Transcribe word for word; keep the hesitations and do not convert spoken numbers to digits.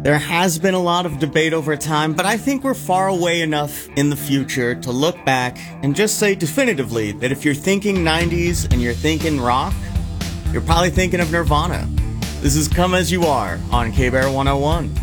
There has been a lot of debate over time, but I think we're far away enough in the future to look back and just say definitively that if you're thinking nineties and you're thinking rock, you're probably thinking of Nirvana. This is Come As You Are on K-Bear one oh one.